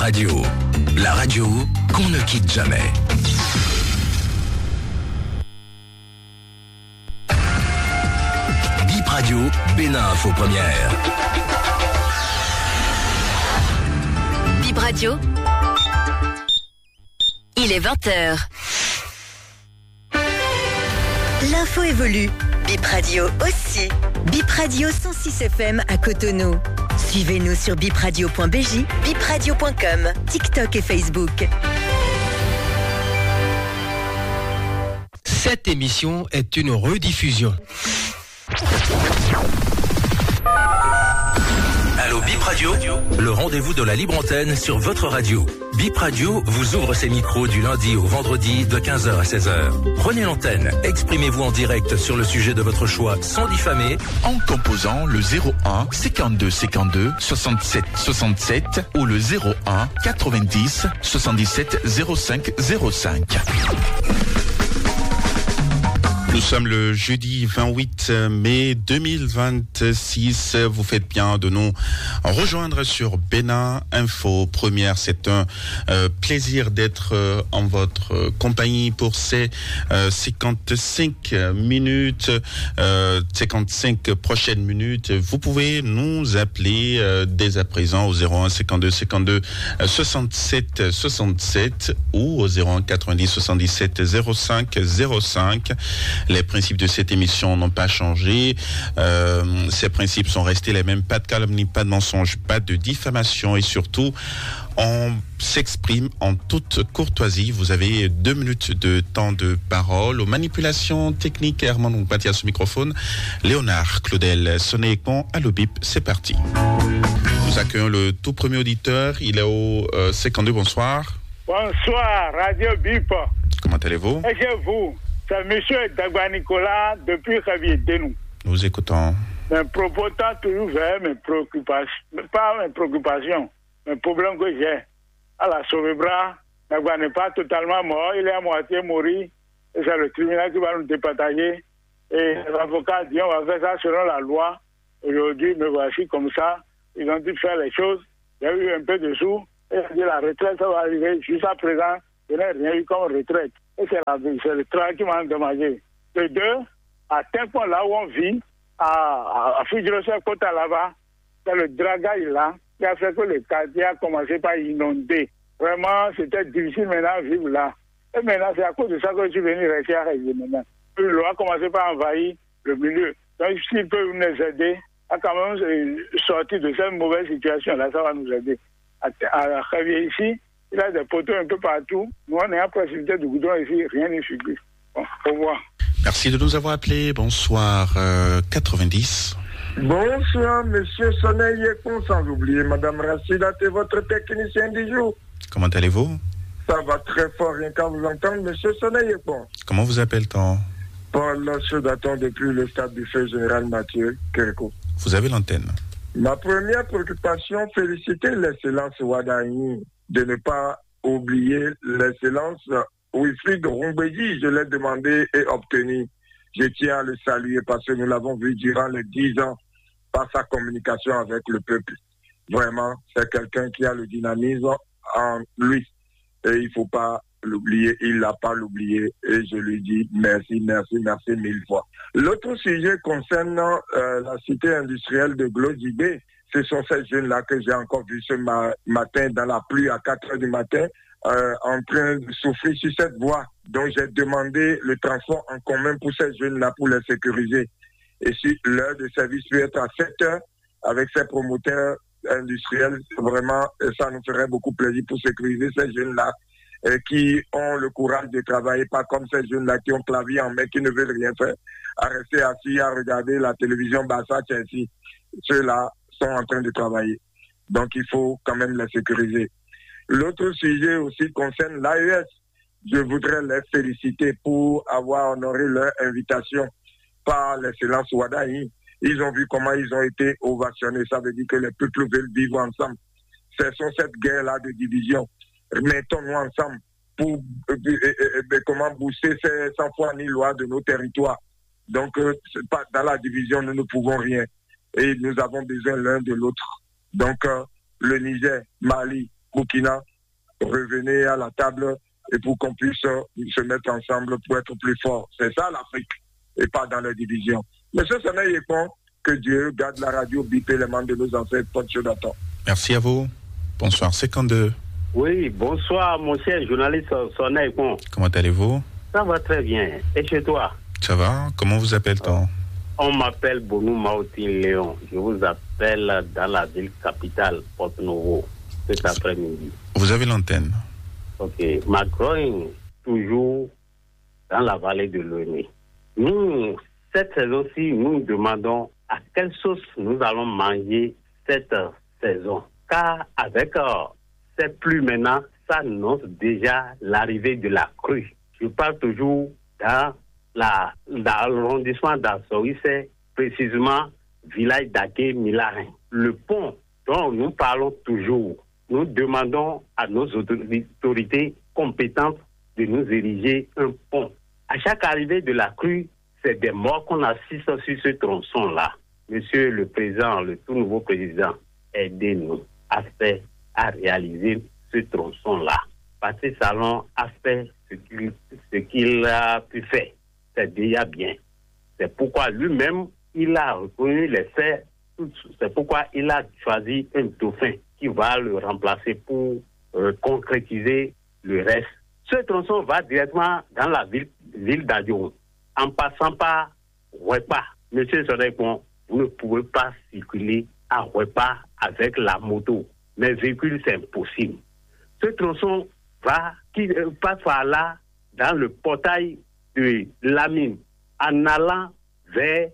Radio, la radio qu'on ne quitte jamais. Bip Radio, Bénin Info Première. Bip Radio, il est 20h. L'info évolue. Bip Radio aussi. Bip Radio 106 FM à Cotonou. Suivez-nous sur bipradio.bj, bipradio.com, TikTok et Facebook. Cette émission est une rediffusion. Allô Bip Radio, le rendez-vous de la libre antenne sur votre radio. Bip Radio vous ouvre ses micros du lundi au vendredi de 15h à 16h. Prenez l'antenne, exprimez-vous en direct sur le sujet de votre choix sans diffamer. En composant le 01 52 52 67 67 ou le 01 90 77 05 05. Nous sommes le jeudi 28 mai 2026. Vous faites bien de nous rejoindre sur Bénin Info Première. C'est un plaisir d'être en votre compagnie pour ces 55 minutes, 55 prochaines minutes. Vous pouvez nous appeler dès à présent au 01 52 52 67 67 ou au 01 90 77 05 05. Les principes de cette émission n'ont pas changé. Ces principes sont restés les mêmes. Pas de calomnie, pas de mensonge, pas de diffamation et surtout, on s'exprime en toute courtoisie. Vous avez 2 minutes de temps de parole. Aux manipulations techniques, Herman Oupati à ce microphone. Léonard Claudel, Sonécon, Allo Bip, c'est parti. Nous accueillons le tout premier auditeur. Il est au 52. Bonsoir. Bonsoir, Radio Bip. Comment allez-vous? Et chez vous? C'est M. Dagba Nicolas depuis Kavier-Denou. Nous écoutons. Mes propos tant toujours vers mes préoccupations, pas mes préoccupations, mes problèmes que j'ai. À la Sauvebra, Dagba n'est pas totalement mort, il est à moitié mort. Et c'est le tribunal qui va nous départager. Et l'avocat dit on va faire ça selon la loi. Aujourd'hui, me voici comme ça. Ils ont dû faire les choses. Il y a eu un peu de sous. Et il a dit la retraite, ça va arriver. Jusqu'à présent, je n'ai rien eu comme retraite. Et c'est le travail qui m'a endommagé. De deux, à tel point là où on vit, à Fidjirosé, Kota là-bas, c'est le dragage là qui a fait que le quartier a commencé par inonder. Vraiment, c'était difficile maintenant de vivre là. Et maintenant, c'est à cause de ça que je suis venu rester à Région maintenant. Le loi a commencé par envahir le milieu. Donc, s'ils peuvent nous aider à quand même sortir de cette mauvaise situation-là, ça va nous aider. À Région ici, il y a des poteaux un peu partout. Nous, on est en proximité du goudron ici, rien n'y figure. Bon, au revoir. Merci de nous avoir appelés. Bonsoir, 90. Bonsoir, monsieur Soleil Yekon, sans oublier madame Rachida, c'est votre technicien du jour. Comment allez-vous? Ça va très fort, rien qu'à vous entendre, monsieur Soleil Yekon. Comment vous appelle-t-on? Paul Chaudaton depuis le stade du feu général Mathieu Kerko. Vous avez l'antenne. Ma première préoccupation, féliciter l'excellence Wadaï de ne pas oublier l'excellence Wilfried Roumbédi. Je l'ai demandé et obtenu. Je tiens à le saluer parce que nous l'avons vu durant les 10 ans par sa communication avec le peuple. Vraiment, c'est quelqu'un qui a le dynamisme en lui. Et il ne faut pas l'oublier. Il ne l'a pas l'oublié. Et je lui dis merci, merci, merci 1000 fois. L'autre sujet concerne la cité industrielle de Glodibé. Ce sont ces jeunes-là que j'ai encore vus ce matin dans la pluie à 4 heures du matin en train de souffrir sur cette voie. Donc j'ai demandé le transport en commun pour ces jeunes-là pour les sécuriser. Et si l'heure de service peut être à 7 heures avec ces promoteurs industriels, vraiment ça nous ferait beaucoup plaisir pour sécuriser ces jeunes-là qui ont le courage de travailler, pas comme ces jeunes-là qui ont clavier en main, qui ne veulent rien faire, à rester assis, à regarder la télévision Bassa Chelsea. Ceux-là sont en train de travailler. Donc, il faut quand même les sécuriser. L'autre sujet aussi concerne l'AES. Je voudrais les féliciter pour avoir honoré leur invitation par l'excellence Wadaï. Ils ont vu comment ils ont été ovationnés. Ça veut dire que les peuples veulent vivre ensemble. Cessons cette guerre-là de division. Mettons-nous ensemble pour comment booster ces sans foi ni loi de nos territoires. Donc, dans la division, nous ne pouvons rien. Et nous avons besoin l'un de l'autre. Donc, le Niger, Mali, Burkina, revenez à la table et pour qu'on puisse se mettre ensemble pour être plus forts. C'est ça l'Afrique, et pas dans les divisions. Monsieur Samuel Yekon, que Dieu garde la radio BIP et les membres de nos ancêtres. Merci à vous. Bonsoir, 52. Oui, bonsoir, mon cher journaliste Sonia Yekon. Comment allez-vous? Ça va très bien. Et chez toi? Ça va? Comment vous appelle-t-on? On m'appelle Bonou Maoutin Léon. Je vous appelle dans la ville capitale, Porto-Novo, cet après-midi. Vous avez l'antenne. Ok. Macron, toujours dans la vallée de l'Oné. Nous, cette saison-ci, nous demandons à quelle sauce nous allons manger cette saison. Car avec ces pluies maintenant, ça annonce déjà l'arrivée de la crue. Je parle toujours dans l'arrondissement d'Assoï, c'est précisément village d'Aké-Milarin. Le pont dont nous parlons toujours, nous demandons à nos autorités compétentes de nous ériger un pont. À chaque arrivée de la crue, c'est des morts qu'on assiste sur ce tronçon-là. Monsieur le Président, le tout nouveau président, aidez-nous à réaliser ce tronçon-là. Patrice Talon a fait ce qu'il a pu faire. C'est déjà bien. C'est pourquoi lui-même, il a reconnu les faits. C'est pourquoi il a choisi un dauphin qui va le remplacer pour concrétiser le reste. Ce tronçon va directement dans la ville d'Adjoum, en passant par Ouépa. Monsieur Sodekon, vous ne pouvez pas circuler à Ouépa avec la moto. Mais véhicule, c'est impossible. Ce tronçon passe par là, dans le portail de Lamine, en allant vers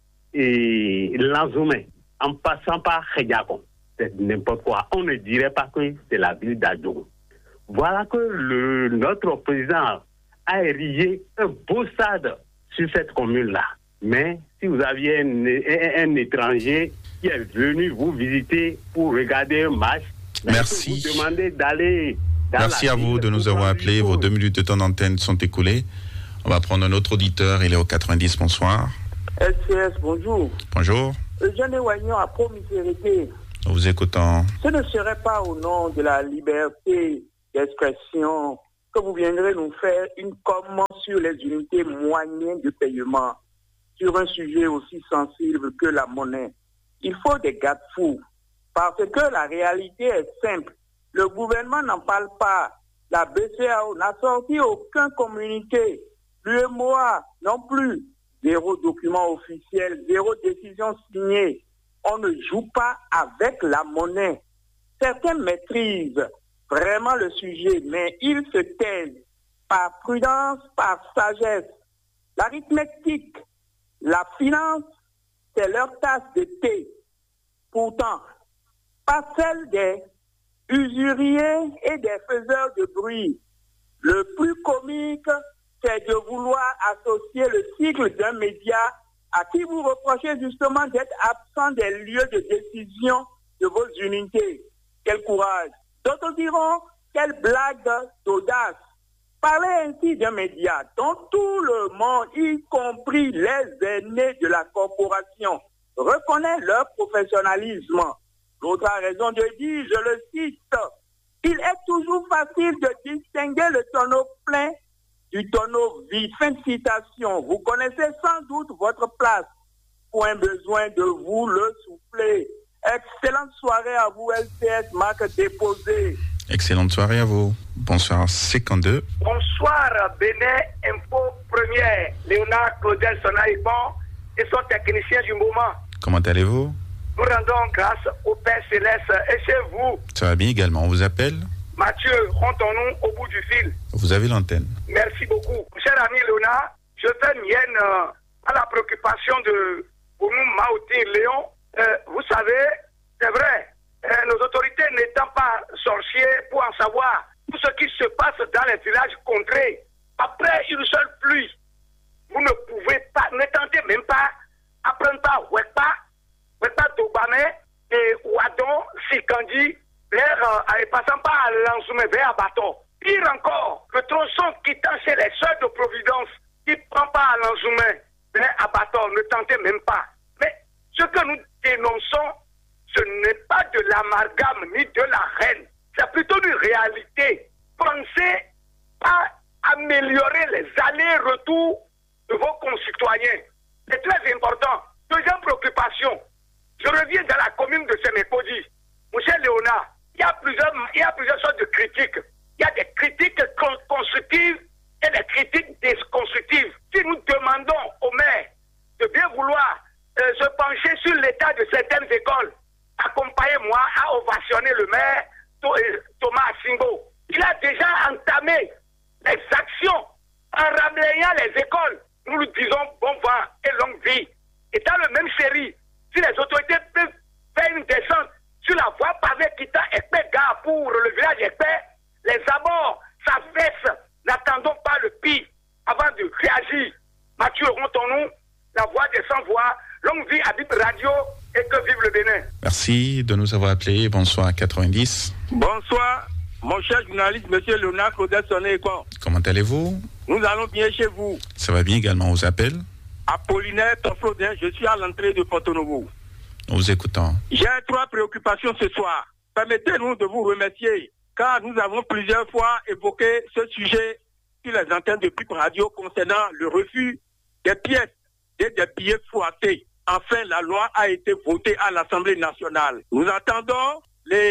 Lanzoumé, en passant par Khediakon. C'est n'importe quoi. On ne dirait pas que c'est la ville d'Adjoum. Voilà que notre président a érigé un beau stade sur cette commune-là. Mais si vous aviez un étranger qui est venu vous visiter pour regarder un match, merci. Vous demandez d'aller dans merci à vous de nous avoir appelés. Vos 2 minutes de temps d'antenne sont écoulées. On va prendre un autre auditeur. Il est au 90. Bonsoir. SCS, bonjour. Bonjour. Eugène Wagnon a promis vérité. Nous vous écoutons. Ce ne serait pas au nom de la liberté d'expression que vous viendrez nous faire une commande sur les unités moyennes de paiement sur un sujet aussi sensible que la monnaie. Il faut des garde-fous parce que la réalité est simple. Le gouvernement n'en parle pas. La BCEAO n'a sorti aucun communiqué. L'UEMOA non plus. 0 document officiel, 0 décision signée. On ne joue pas avec la monnaie. Certains maîtrisent vraiment le sujet, mais ils se taisent par prudence, par sagesse. L'arithmétique, la finance, c'est leur tasse de thé. Pourtant, pas celle des usuriers et des faiseurs de bruit. Le plus comique, c'est de vouloir associer le cycle d'un média à qui vous reprochez justement d'être absent des lieux de décision de vos unités. Quel courage! D'autres diront, quelle blague d'audace! Parler ainsi d'un média dont tout le monde, y compris les aînés de la corporation, reconnaît leur professionnalisme. L'autre a raison de dire, je le cite, il est toujours facile de distinguer le tonneau plein du tonneau vide. Fin de citation. Vous connaissez sans doute votre place. Point besoin de vous le souffler. Excellente soirée à vous, LCS, marque déposée. Excellente soirée à vous. Bonsoir, 52. Bonsoir, Bénin Info Première. Léonard Claudel Sonaïbon et son technicien du moment. Comment allez-vous? Nous rendons grâce au Père Céleste et chez vous. Ça va bien également. On vous appelle? Mathieu, rendons-nous au bout du fil. Vous avez l'antenne. Merci beaucoup. Cher ami Léonard, je fais mienne à la préoccupation de Bonou Maoutin Léon. Vous savez, c'est vrai, nos autorités n'étant pas sorciers pour en savoir tout ce qui se passe dans les villages contrés. Après une seule pluie, vous ne pouvez pas, ne tentez même pas à prendre par Ouépa Toubamé et Ouadon, Sikandi, passant par Lanzoumé vers Abato. Pire encore, le tronçon quittant chez les sœurs de Providence, qui prend pas à Lanzoumé vers Abato, ne tentez même pas. Mais ce que nous dénonçons, ce n'est pas de l'amalgame ni de la reine. c'est plutôt une réalité. Pensez à améliorer les allers-retours de vos concitoyens. C'est très important. Deuxième préoccupation, je reviens dans la commune de Sémépodi. Monsieur Léonard, il y a plusieurs sortes de critiques. Il y a des critiques constructives et des critiques déconstructives. Si nous demandons au maire de bien vouloir se pencher sur l'état de certaines écoles, accompagnez-moi à ovationner le maire Thomas Asingo. Il a déjà entamé les actions en ramenant les écoles. Nous lui disons bon vent et longue vie. Et dans le même série, si les autorités peuvent faire une descente sur la voie pavée quittant Ekpe-Gare pour le village Ekpe, les abords s'affaissent. N'attendons pas le pire avant de réagir. Mathieu Rontonou, la voix des sans-voix, longue vie à Bip Radio et que vive le Bénin. Merci de nous avoir appelés. Bonsoir 90. Bonsoir, mon cher journaliste, monsieur Léonard Claudel Sonné-Ekon. Comment allez-vous? Nous allons bien chez vous. Ça va bien également aux appels? Apollinaire Toflodin, je suis à l'entrée de Porto-Novo. Nous vous écoutons. J'ai 3 préoccupations ce soir. Permettez-nous de vous remercier, car nous avons plusieurs fois évoqué ce sujet sur les antennes de Bip Radio concernant le refus des pièces et des billets froissés. Enfin, la loi a été votée à l'Assemblée nationale. Nous entendons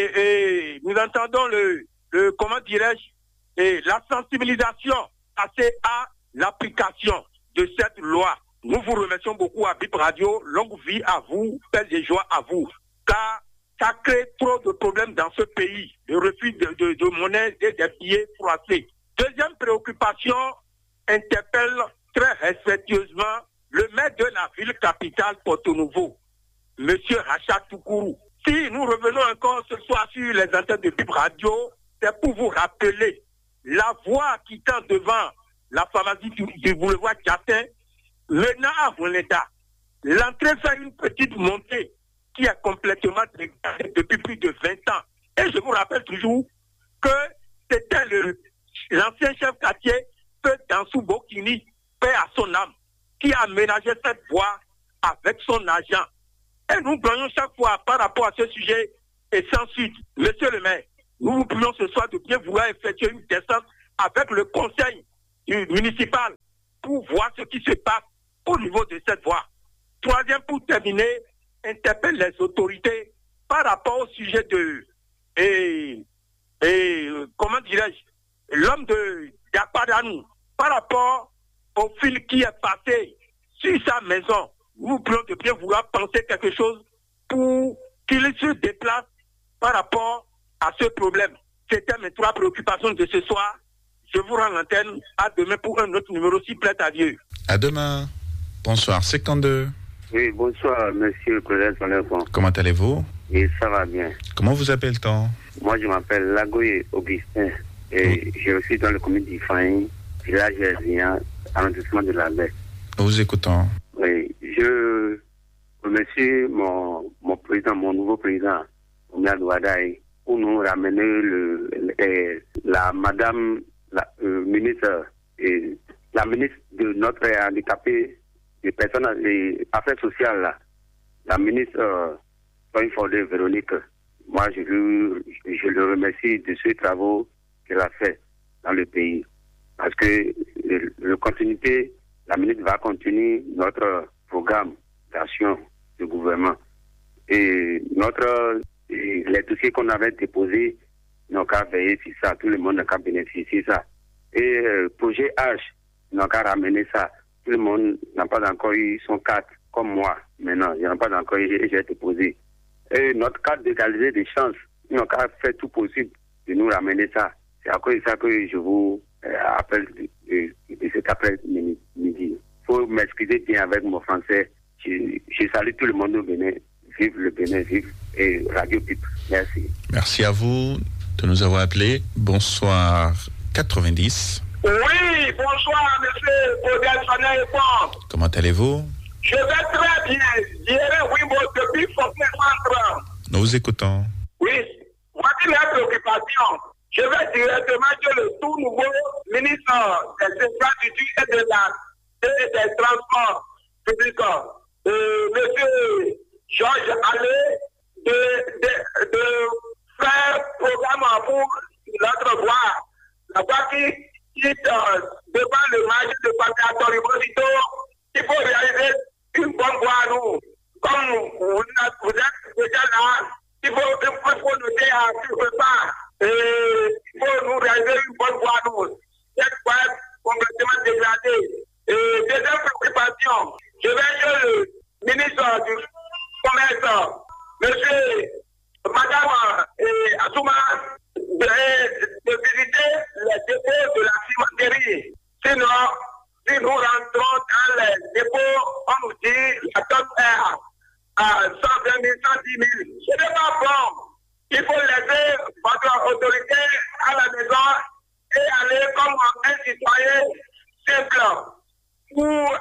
comment dirais-je, la sensibilisation passée à l'application de cette loi. Nous vous remercions beaucoup à Bip Radio. Longue vie à vous, paix et joie à vous. Car ça crée trop de problèmes dans ce pays. Le refus de monnaie et des billets froissés. Deuxième préoccupation interpelle très respectueusement le maire de la ville capitale Porto-Novo, M. Rachat Toukourou. Si nous revenons encore ce soir sur les antennes de Bip Radio, c'est pour vous rappeler la voie qui tend devant la pharmacie du boulevard Djatin, menant à Voneda. L'entrée fait une petite montée qui est complètement dégagée depuis plus de 20 ans. Et je vous rappelle toujours que c'était l'ancien chef quartier, Feu Dansou Bokini, paix à son âme, qui a aménagé cette voie avec son agent. Et nous gagnons chaque fois par rapport à ce sujet et sans suite. Monsieur le maire, nous vous prions ce soir de bien vouloir effectuer une descente avec le conseil municipal pour voir ce qui se passe au niveau de cette voie. Troisième, pour terminer, interpelle les autorités par rapport au sujet de comment dirais-je, l'homme de Yakpadanou, par rapport au fil qui est passé sur sa maison. Nous prions de bien vouloir penser quelque chose pour qu'il se déplace par rapport à ce problème. C'était mes 3 préoccupations de ce soir. Je vous rends l'antenne. À demain pour un autre numéro, si plaît à Dieu. À demain. Bonsoir, 52. Oui, bonsoir, monsieur Claudel Sonné-Ekon. Comment allez-vous? Et ça va bien. Comment vous appelle-t-on? Moi, je m'appelle Lagoye Augustin. Et je suis dans le commune d'Ifaïn, village Herzien, arrondissement de la Baie. Nous vous écoutons. Oui, je remercie mon président, mon nouveau président, Oumia Douadaï, pour nous ramener la madame ministre de notre handicapé, des personnes des affaires sociales, là, la ministre Soin Fordé Véronique. Moi, je le remercie de ces travaux qu'elle a fait dans le pays. Parce que la ministre va continuer notre programme d'action du gouvernement. Et les dossiers qu'on avait déposés, n'ont qu'à veiller sur ça. Tout le monde n'a qu'à bénéficier de ça. Et projet H, n'a qu'à ramener ça. Tout le monde n'a pas encore eu son cadre, comme moi. Maintenant, il n'y en a pas encore eu, j'ai déposé. Et notre cadre d'égalité des chances, ils n'ont qu'à faire tout possible de nous ramener ça. C'est à cause de ça que je vous appelle de cet après-midi. Il faut m'excuser bien avec mon français. Je salue tout le monde au Bénin. Vive le Bénin, vive et Radio Bip. Merci. Merci à vous de nous avoir appelés. Bonsoir 90. Oui, bonsoir, monsieur Claudel Sonné-Ekon. Comment allez-vous? Je vais très bien. Depuis Fontenay-Centre. Nous vous écoutons. Oui, voici mes préoccupations. Je vais directement que le tout nouveau ministre des infrastructures et des transports publics, monsieur Georges Allais, de faire programme pour notre voie. La voie qui devant le marché de Patriator Ribosito, il faut réaliser une bonne voie à nous. Comme vous êtes déjà là, il faut noter à quelque part. Il faut nous réaliser une bonne voie à nous. Cette voie est complètement dégradée. Deuxième préoccupation, je vais chez le ministre du Commerce, monsieur, madame Assouma, de visiter les dépôts de la cimenterie. Sinon, si nous rentrons dans les dépôts, on nous dit la tonne est à 120 000, 110 000. Ce n'est pas bon. Il faut laisser votre autorité à la maison et aller comme un citoyen simple pour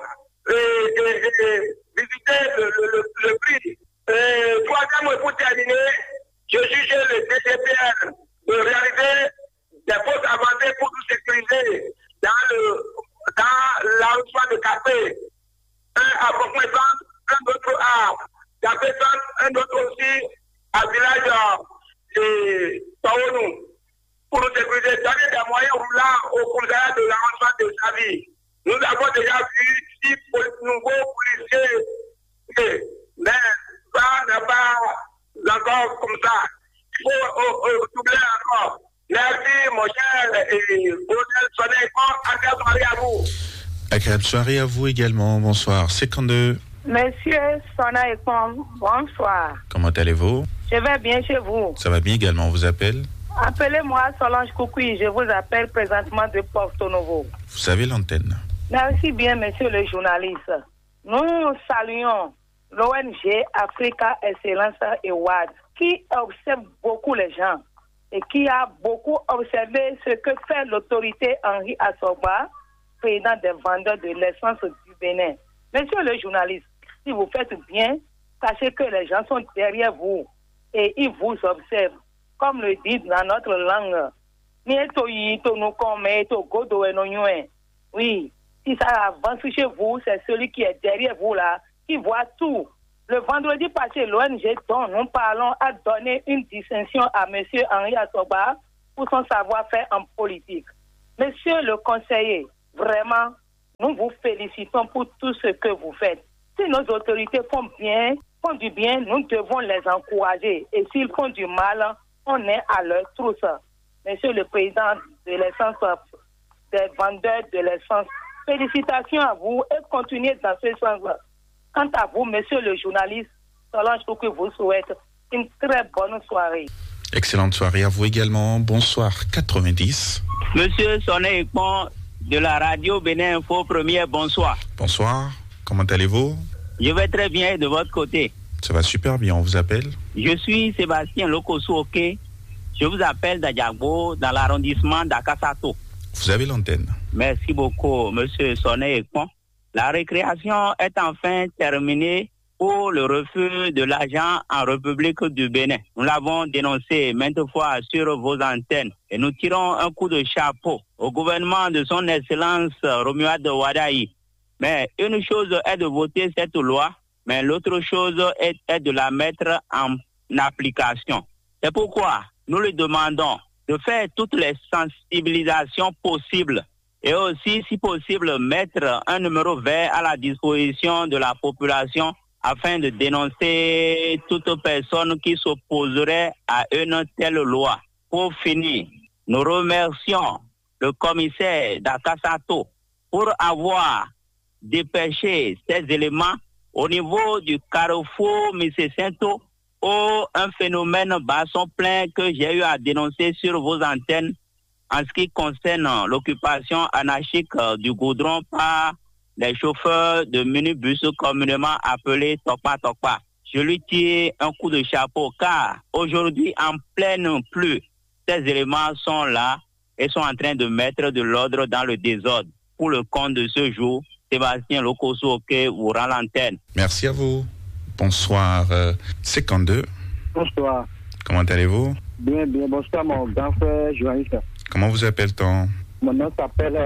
visiter le prix. Troisième, pour terminer, je juge le DGPR de réaliser des fausses avancées pour nous sécuriser dans l'arrondissement de Café. Un à Bourg-Centre, un autre à Café Centre, un autre aussi à village Taonou. Pour nous sécuriser, donner des moyens roulants au commissariat de l'arrondissement de Xavi. Nous avons déjà vu 6 nouveaux policiers, mais ça n'est pas encore comme ça. Il faut doubler encore. Merci, mon cher Brunel Soné. Agréable soirée à vous. Agréable soirée à vous également. Bonsoir. 52. Monsieur Sona Ekpom, bonsoir. Comment allez-vous? Je vais bien chez vous. Ça va bien également. On vous appelle? Appelez-moi Solange Koukoui. Je vous appelle présentement de Porto Novo. Vous avez l'antenne. Merci bien, monsieur le journaliste. Nous saluons l'ONG Africa Excellence Award qui observe beaucoup les gens et qui a beaucoup observé ce que fait l'autorité Henri Assoba, président des vendeurs de l'essence du Bénin. Monsieur le journaliste, si vous faites bien, sachez que les gens sont derrière vous et ils vous observent. Comme le dit dans notre langue, oui, si ça avance chez vous, c'est celui qui est derrière vous là, qui voit tout. Le vendredi passé, l'ONG dont nous parlons a donné une distinction à M. Henri Assoba pour son savoir-faire en politique. Monsieur le conseiller, vraiment, nous vous félicitons pour tout ce que vous faites. Si nos autorités font du bien, nous devons les encourager. Et s'ils font du mal, on est à leur trousse. Monsieur le président de l'essence, des vendeurs de l'essence, félicitations à vous et continuez dans ce sens. Quant à vous, monsieur le journaliste, Solange Koukoui vous souhaite une très bonne soirée. Excellente soirée à vous également. Bonsoir, 90. Monsieur Soné Ekpon de la radio Bénin Info Première, bonsoir. Bonsoir, comment allez-vous? Je vais très bien de votre côté. Ça va super bien, on vous appelle? Je suis Sébastien Lokosu-Oké. Je vous appelle d'Adjagbo dans l'arrondissement d'Akasato. Vous avez l'antenne. Merci beaucoup, monsieur Soné Ekpon. La récréation est enfin terminée pour le refus de l'argent en République du Bénin. Nous l'avons dénoncé maintes fois sur vos antennes et nous tirons un coup de chapeau au gouvernement de son Excellence Romuald Wadaï. Mais une chose est de voter cette loi, mais l'autre chose est de la mettre en application. C'est pourquoi nous lui demandons de faire toutes les sensibilisations possibles et aussi, si possible, mettre un numéro vert à la disposition de la population afin de dénoncer toute personne qui s'opposerait à une telle loi. Pour finir, nous remercions le commissaire d'Akasato pour avoir dépêché ces éléments au niveau du carrefour Mississento où un phénomène basson plein que j'ai eu à dénoncer sur vos antennes en ce qui concerne l'occupation anarchique du goudron par les chauffeurs de minibus communément appelés Topa Topa. Je lui tire un coup de chapeau car aujourd'hui en pleine pluie, ces éléments sont là et sont en train de mettre de l'ordre dans le désordre. Pour le compte de ce jour, Sébastien Lokosu-Oké vous rend l'antenne. Merci à vous. Bonsoir, 52. Bonsoir. Comment allez-vous? Bien, bonsoir mon grand frère journaliste. Comment vous appelle-t-on? Mon nom s'appelle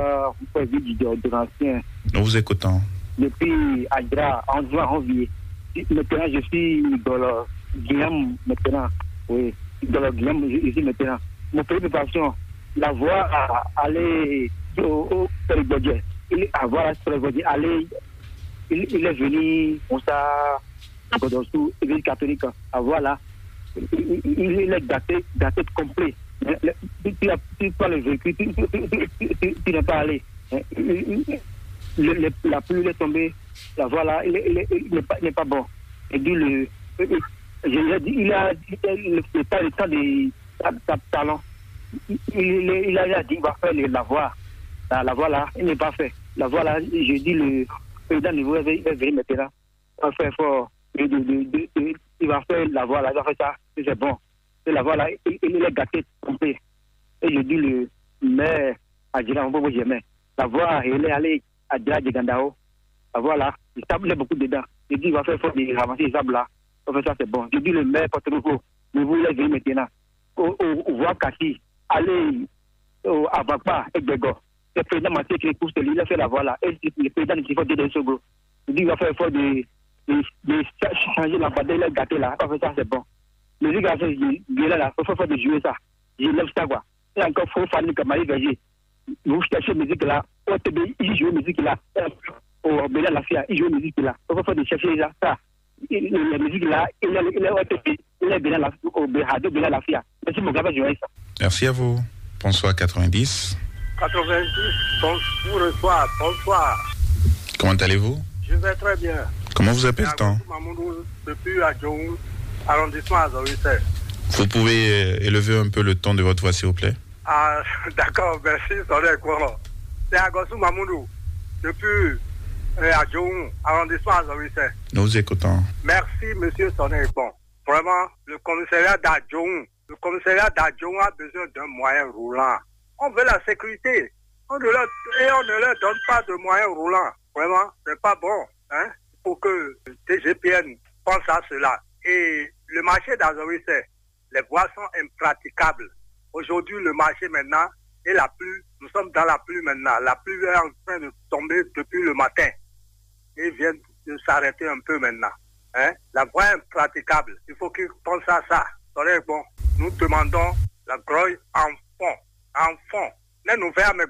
de l'ancien. Nous vous écoutons. Depuis Adra, en janvier. Maintenant, je suis dans le Guillaume maintenant. Oui, dans le Guillaume, ici maintenant. mon préoccupation, la voie à aller au Périgordien. Il est venu pour ça, Godossou, église catholique, à voir là. Il est daté complet. Tu prends le véhicule, tu n'es pas allé. La pluie est tombée, la voie là, il n'est pas bon. Et dit il a le temps de talent. Il a dit qu'il va faire la voie. La voie là, il n'est pas fait. La voie là, je dis le président niveau va venir maintenant. Il va faire fort. Il va faire la voie là, il va faire ça, c'est bon. Et la voie là, il est gâté complet. Et je dis le maire à Djila, on peut jamais. La voie, il est allé à Djila Djigandao. La voie là, il sable beaucoup dedans. Je dis il va faire fort de ramasser les sables là. Il va faire ça, c'est bon. Je dis le maire Porto-Rico, il est venu maintenant. Au voie Kassi, aller à Bakpa et Bego. Le président Mathieu qui pousse lui, il a fait la voie là. Et le président qui faut de Sogo. Il dit il va faire fort de changer la bataille, il est gâté là. Il va faire ça, c'est bon. Le gars, il est là, il faut faire de jouer ça. Je lève ça quoi. Et encore, il faut faire comme Marie Verger. Vous cherchez musique là. Au TB, il joue musique là. Au Béla Lafia, il joue musique là. Il faut faire de chercher ça. La musique là, il est au TB, il est Béla Lafia. Merci mon gars, je vais ça. Merci à vous. Bonsoir 90. 90, bonsoir. Comment allez-vous? Je vais très bien. Comment vous appelle-t-on? Depuis Adjoum, arrondissement Azorisé. Vous pouvez élever un peu le ton de votre voix, s'il vous plaît? Ah, d'accord, merci. C'est Agossou Mamoudou, depuis Adjoum, arrondissement Azorisé. Nous vous écoutons. Merci, monsieur Soné. Bon, vraiment, le commissariat d'Adjoum a besoin d'un moyen roulant. On veut la sécurité. On ne leur donne pas de moyens roulants. Vraiment, c'est pas bon. Hein? Il faut que TGPN pense à cela. Et le marché d'Azorisé, les voies sont impraticables. Aujourd'hui, le marché maintenant est la pluie. Nous sommes dans la pluie maintenant. La pluie est en train de tomber depuis le matin. Et vient de s'arrêter un peu maintenant. Hein? La voie est impraticable. Il faut qu'ils pensent à ça. C'est bon. Nous demandons la grogne en fond. Nous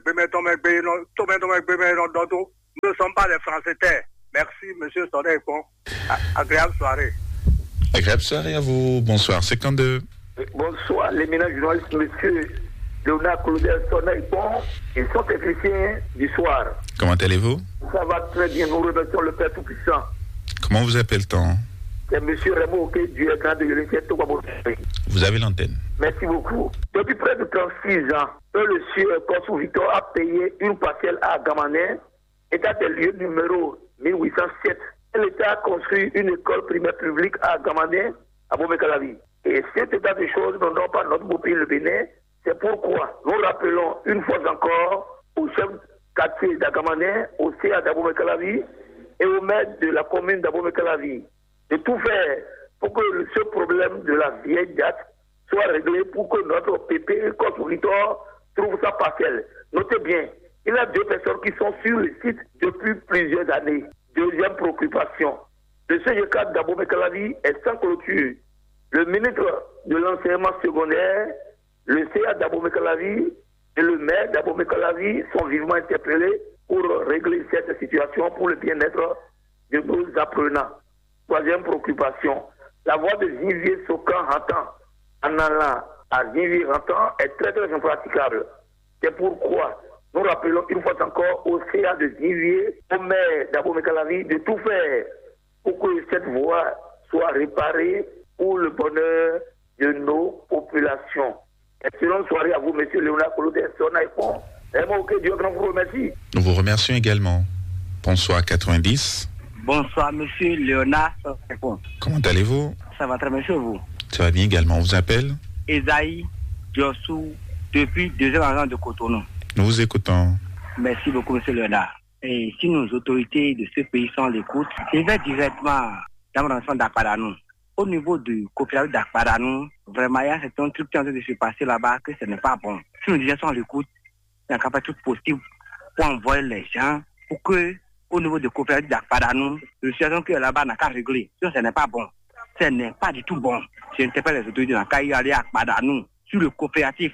ne sommes pas des Français. Merci, monsieur Soné. Bon. Agréable soirée. Agréable soirée à vous. Bonsoir. 52. Bonsoir, l'éminent journaliste, monsieur Léonard Claudel Soné. Bon, ils sont techniciens du soir. Comment allez-vous? Ça va très bien. Nous remercions le Père Tout-Puissant. Comment vous appelle-t-on? C'est monsieur Raymond Oké du écran de l'Université Toubabou. Vous avez l'antenne. Merci beaucoup. Depuis près de 36 ans, le sieur Kossou Victor a payé une parcelle à Gamané, état des lieux numéro 1807. L'État a construit une école primaire publique à Gamané, à Bobekalavi. Et cet état de choses n'honore pas notre beau pays, le Bénin. C'est pourquoi nous rappelons une fois encore au chef quartier d'Agamané, au CA d'Abomey-Calavi et au maire de la commune d'Abomey-Calavi de tout faire pour que ce problème de la vieille date soit réglé pour que notre PP constructeur trouve sa parcelle. Notez bien, il y a 2 personnes qui sont sur le site depuis plusieurs années. Deuxième préoccupation, le CG4 d'Abomey-Calavi est sans clôture. Le ministre de l'enseignement secondaire, le CA d'Abomey-Calavi et le maire d'Abomey-Calavi sont vivement interpellés pour régler cette situation pour le bien-être de nos apprenants. Troisième préoccupation, la voie de Zinvier-Sokan-Rantan en allant à Zinvier-Rantan est très très impraticable. C'est pourquoi nous rappelons une fois encore au CA de Zinvier, au maire d'Abomey-Calavi, de tout faire pour que cette voie soit réparée pour le bonheur de nos populations. Excellente soirée à vous, monsieur Léonard Claudel Sonaïpon. Dieu vous remercie. Nous vous remercions également. Bonsoir 90. Bonsoir, monsieur Léonard Sonaïpon. Comment allez-vous? Ça va très bien, monsieur, vous? Ça va bien également. On vous appelle? Esaïe Diossou, depuis 2 ans de Cotonou. Nous vous écoutons. Merci beaucoup, monsieur Léonard. Et si nos autorités de ce pays sont à l'écoute, je vais directement dans mon ensemble d'Akpadanou. Au niveau du coopérative d'Akpadanou, vraiment, il y a un truc qui est en train de se passer là-bas que ce n'est pas bon. Si nos dirigeants sont à l'écoute, il y a un capacité tout possible pour envoyer les gens pour que, au niveau du coopérative d'Akpadanou, la situation qui est là-bas n'a qu'à régler. Sinon, ce n'est pas bon. Ce n'est pas du tout bon. Je n'interpelle les autorités dans le cas où il y a Akpadanou sur le coopératif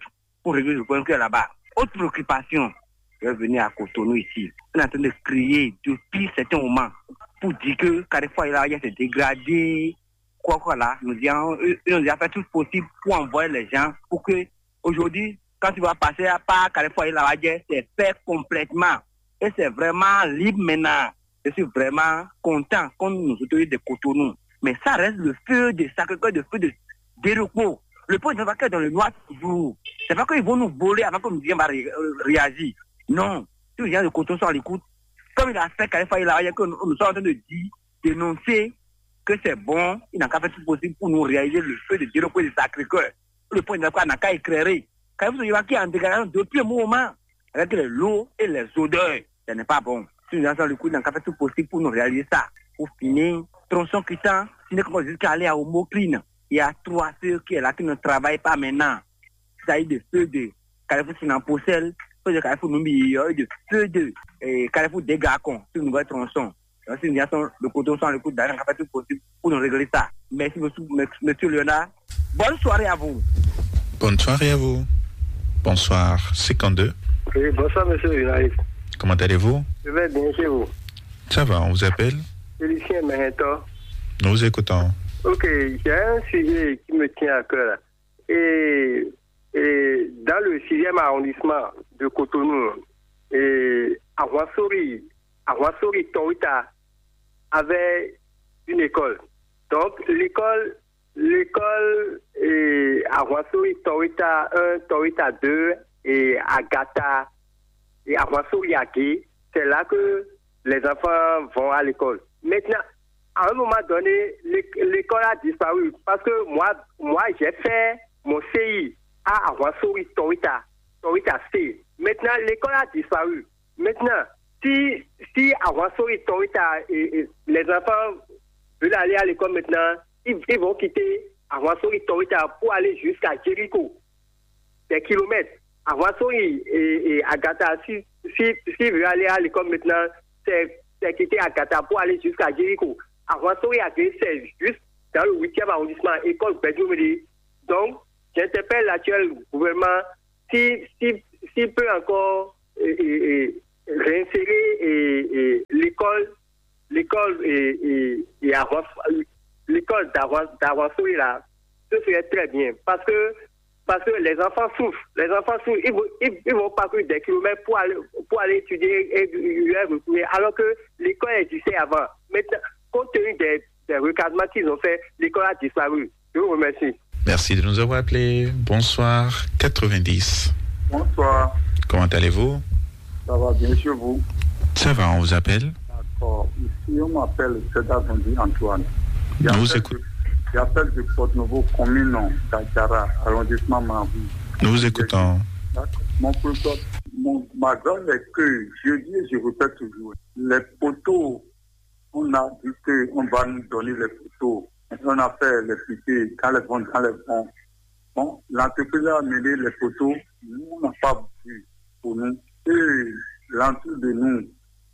pour régler le problème qu'il y a là-bas. Autre préoccupation, je vais venir à Cotonou ici. On est en train de crier depuis certains moments pour dire que Carrefour il s'est dégradé, quoi là. Nous avons fait tout possible pour envoyer les gens pour que aujourd'hui, quand tu vas passer par Carrefour c'est fait complètement. Et c'est vraiment libre maintenant. Je suis vraiment content qu'on nous autorise de Cotonou. Mais ça reste le feu de Sacré-Cœur, le feu de Dérocco. Le point ne va pas dans le noir toujours. C'est pas qu'ils vont nous voler avant que nous disions réagir. Non. Si les gens de Cotonou sont à l'écoute, comme il a fait Carrefour, que nous sommes en train de dire, dénoncer que c'est bon, il n'a qu'à faire tout possible pour nous réaliser le feu de Dérocco et de Sacré-Cœur. Le point n'a qu'à éclairer. Carrefour, il va qui en dégradation depuis un moment. Avec l'eau et les odeurs, ce n'est pas bon. Si nous avons le coup, nous avons fait tout possible pour nous réaliser ça. Pour finir, tronçon Christian, si nous avons jusqu'à aller à Homocline, il y a 3 sœurs qui sont là, qui ne travaillent pas maintenant. Ça y est, de feux de Carrefour Sinamposel, feux de Carrefour Numbi, de feux de Carrefour Dégacon, sur une nouvelle tronçon. Si nous avons le coton sans le coup, nous avons fait tout possible pour nous régler ça. Merci, monsieur Léonard. Bonne soirée à vous. Bonne soirée à vous. Bonsoir, 52. Oui, bonsoir, monsieur le journaliste. Comment allez-vous? Je vais bien chez vous. Ça va, on vous appelle? Félicien Mahentor. Nous vous écoutons. Ok, j'ai un sujet qui me tient à cœur. Et dans le 6e arrondissement de Cotonou, à Rwansori Torita avait une école. Donc, l'école à Rwansori Torita 1, Torita 2, et à Gata et à Rwansori, c'est là que les enfants vont à l'école. Maintenant, à un moment donné, l'école a disparu parce que moi j'ai fait mon CI à Rwansori Torita C. Maintenant, l'école a disparu. Maintenant, si à Rwansori Torita les enfants veulent aller à l'école maintenant, ils vont quitter à Rwansori Torita pour aller jusqu'à Jéricho. Des kilomètres. À Rwansori et à Gata, si veut aller à l'école maintenant, c'est quitter à Gata pour aller jusqu'à Jéricho. À Rwansori, c'est juste dans le 8e arrondissement, école Bédioumedi. Donc, j'interpelle l'actuel gouvernement s'il peut encore réinsérer l'école d'Arwansori là, ce serait très bien. Parce que les enfants souffrent. Ils vont parcourir des kilomètres pour aller étudier alors que l'école existait avant. Maintenant, compte tenu des recadrements qu'ils ont fait, l'école a disparu. Je vous remercie. Merci de nous avoir appelés. Bonsoir, 90. Bonsoir. Comment allez-vous? Ça va bien chez vous? Ça va, on vous appelle? D'accord. Ici, on m'appelle Cédar-Bondi Antoine. Nous vous écoutons. J'appelle de Porte-Nouveau, commune d'Akara, arrondissement Marabou. Nous vous écoutons. Ma grande est que, je dis et je répète toujours, les poteaux, on a dit qu'on va nous donner les poteaux. On a fait les piquets dans les fonds. Bon, l'entreprise a amené les poteaux, nous, on n'a pas vu pour nous. Et l'entour de nous,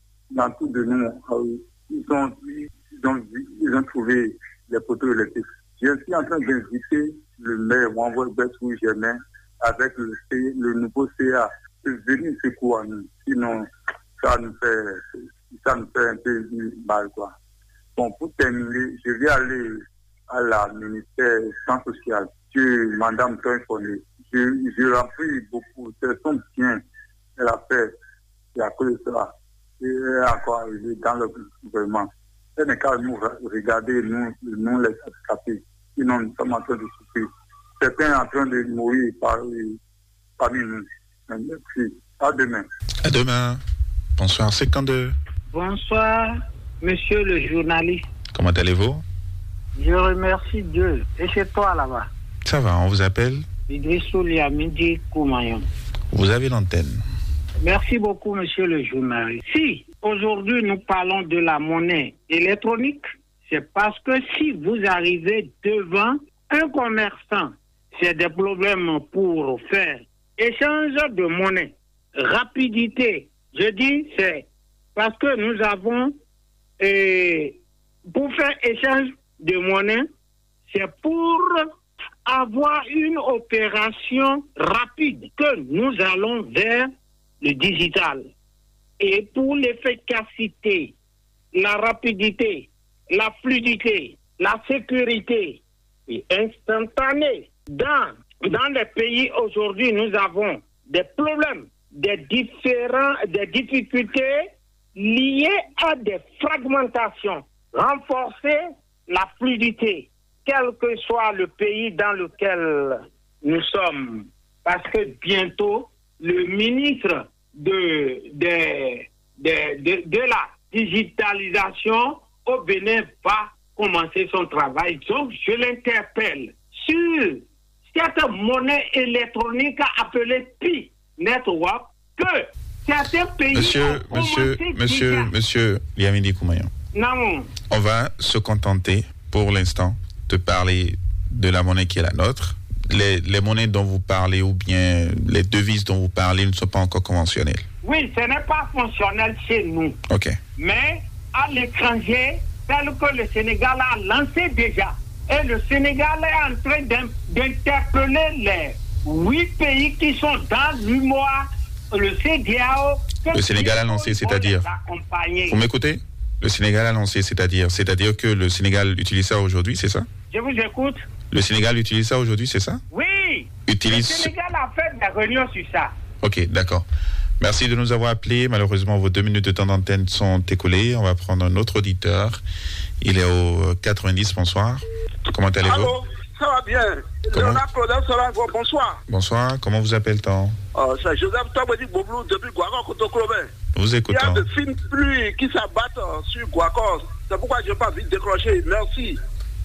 ils ont trouvé les poteaux électriques. Je suis en train d'inviter le maire Wango-Bessou Germain avec le nouveau CA de venir secouer à nous. Sinon, ça nous fait un peu mal, quoi. Bon, pour terminer, je vais aller à la ministère sans social. Madame Toinfoné, je remplis beaucoup. C'est son bien. Elle a fait. Et à cause de ça, elle est encore arrivée dans le gouvernement. Elle n'est qu'à nous regarder, nous les handicapés. Sinon, nous sommes en train de souffrir. Certains en train de mourir parmi nous. Merci. À demain. À demain. Bonsoir, 52. Bonsoir, monsieur le journaliste. Comment allez-vous? Je remercie Dieu. Et chez toi là-bas? Ça va, on vous appelle? Idrissou Liamidi Koumayon. Vous avez l'antenne. Merci beaucoup, monsieur le journaliste. Si aujourd'hui nous parlons de la monnaie électronique, c'est parce que si vous arrivez devant un commerçant, c'est des problèmes pour faire échange de monnaie. Rapidité, je dis, c'est parce que nous avons, pour faire échange de monnaie, c'est pour avoir une opération rapide, que nous allons vers le digital. Et pour l'efficacité, la rapidité, la fluidité, la sécurité et instantanée, dans les pays aujourd'hui, nous avons des problèmes, des difficultés liées à des fragmentations. Renforcer la fluidité, quel que soit le pays dans lequel nous sommes. Parce que bientôt, le ministre de la digitalisation au Bénin va commencer son travail. Donc, je l'interpelle sur cette monnaie électronique appelée Pi Network que certains pays Monsieur Liamidi Koumayan. Non. On va se contenter pour l'instant de parler de la monnaie qui est la nôtre. Les monnaies dont vous parlez ou bien les devises dont vous parlez ne sont pas encore conventionnelles. Oui, ce n'est pas fonctionnel chez nous. OK. Mais à l'étranger, tel que le Sénégal a lancé déjà. Et le Sénégal est en train d'interpeller les 8 pays qui sont dans l'UMOA, le CEDEAO. Le Sénégal a lancé, c'est-à-dire... Vous m'écoutez? Le Sénégal a lancé, c'est-à-dire que le Sénégal utilise ça aujourd'hui, c'est ça? Je vous écoute. Le Sénégal utilise ça aujourd'hui, c'est ça? Oui. Le Sénégal a fait des réunions sur ça. Ok, d'accord. Merci de nous avoir appelés. Malheureusement, vos 2 minutes de temps d'antenne sont écoulées. On va prendre un autre auditeur. Il est au 90. Bonsoir. Comment allez-vous? Allô, ça va bien. Léonard Claudel Solango, bonsoir. Bonsoir. Comment vous appelle-t-on? C'est Joseph Tabodi Boblou depuis Guakos, Kotoklobe. Nous écoutons. Il y a de fines pluies qui s'abattent sur Guakos. C'est pourquoi je n'ai pas vite décroché. Merci.